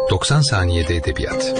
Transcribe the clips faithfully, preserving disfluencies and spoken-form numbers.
doksan saniyede edebiyat.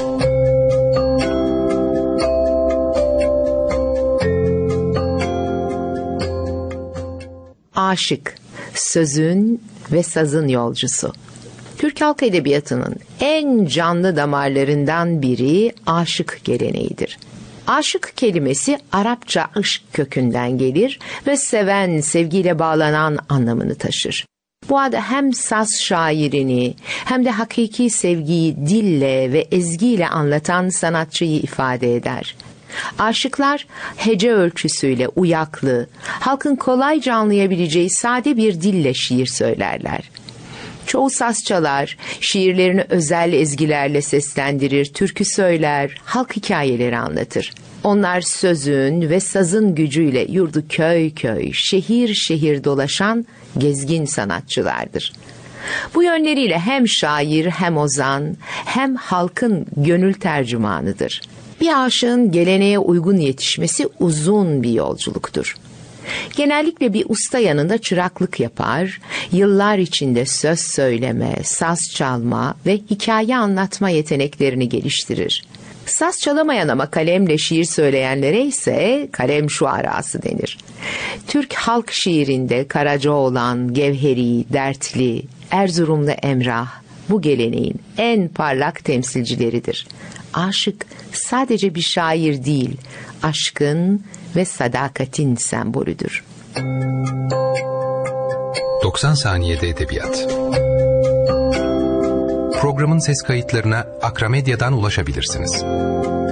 Aşık, sözün ve sazın yolcusu. Türk halk edebiyatının en canlı damarlarından biri aşık geleneğidir. Aşık kelimesi Arapça aşk kökünden gelir ve seven, sevgiyle bağlanan anlamını taşır. Bu ad hem saz şairini hem de hakiki sevgiyi dille ve ezgiyle anlatan sanatçıyı ifade eder. Aşıklar hece ölçüsüyle uyaklı, halkın kolayca anlayabileceği sade bir dille şiir söylerler. Çoğu sazçalar şiirlerini özel ezgilerle seslendirir, türkü söyler, halk hikayeleri anlatır. Onlar sözün ve sazın gücüyle yurdu köy köy, şehir şehir dolaşan gezgin sanatçılardır. Bu yönleriyle hem şair hem ozan hem halkın gönül tercümanıdır. Bir aşığın geleneğe uygun yetişmesi uzun bir yolculuktur. Genellikle bir usta yanında çıraklık yapar, yıllar içinde söz söyleme, saz çalma ve hikaye anlatma yeteneklerini geliştirir. Saz çalamayan ama kalemle şiir söyleyenlere ise kalem şuarası denir. Türk halk şiirinde Karacaoğlan, Gevheri, Dertli, Erzurumlu Emrah bu geleneğin en parlak temsilcileridir. Aşık sadece bir şair değil, aşkın ve sadakatin sembolüdür. doksan saniyede edebiyat. Programın ses kayıtlarına Akramedya'dan ulaşabilirsiniz.